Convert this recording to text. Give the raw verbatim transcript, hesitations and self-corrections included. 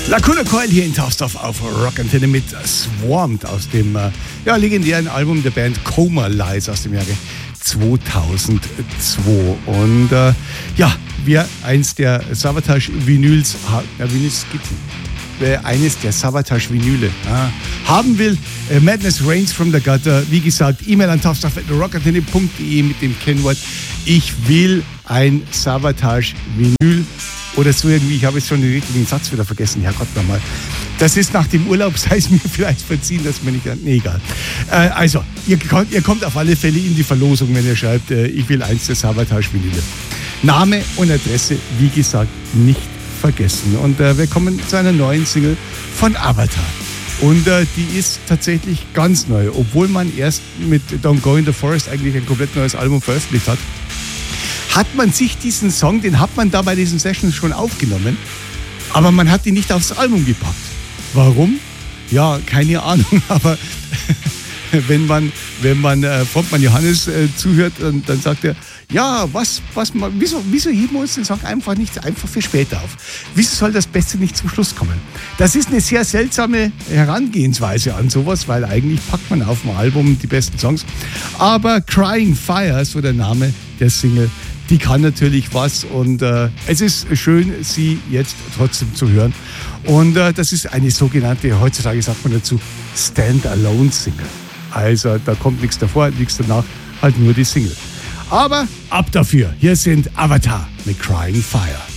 Lacuna Coil hier in Tausdorf auf Rockantenne mit Swarmed aus dem äh, ja, legendären Album der Band Coma Lies aus dem Jahre zweitausendzwei. Und äh, ja, wer eins der Savatage-Vinyls, ja, Vinyls gibt wer eines der Savatage-Vinyle ja, haben will, äh, Madness Reigns from the Gutter, wie gesagt, E-Mail an tausdorf at rockantenne punkt de mit dem Kennwort ich will ein Savatage-Vinyl. Oder so irgendwie, ich habe jetzt schon den richtigen Satz wieder vergessen. Herrgott nochmal. Das ist nach dem Urlaub, sei es mir vielleicht verziehen, dass man nicht... Nee, egal. Äh, also, ihr, ihr kommt auf alle Fälle in die Verlosung, wenn ihr schreibt, äh, ich will eins der Savatage-Vinyle. Name und Adresse, wie gesagt, nicht vergessen. Und äh, wir kommen zu einer neuen Single von Avatar. Und äh, die ist tatsächlich ganz neu. Obwohl man erst mit Don't Go in the Forest eigentlich ein komplett neues Album veröffentlicht hat, hat man sich diesen Song, den hat man da bei diesen Sessions schon aufgenommen, aber man hat ihn nicht aufs Album gepackt. Warum? Ja, keine Ahnung, aber wenn man, wenn man äh, Frontmann Johannes äh, zuhört, dann, dann sagt er, ja, was, was, wieso, wieso heben wir uns den Song einfach nicht einfach für später auf? Wieso soll das Beste nicht zum Schluss kommen? Das ist eine sehr seltsame Herangehensweise an sowas, weil eigentlich packt man auf dem Album die besten Songs. Aber Crying Fire, so der Name der Single, die kann natürlich was und äh, es ist schön, sie jetzt trotzdem zu hören. Und äh, das ist eine sogenannte, heutzutage sagt man dazu, Stand-Alone-Single. Also da kommt nichts davor, nichts danach, halt nur die Single. Aber ab dafür, hier sind Avatar mit Crying Fire.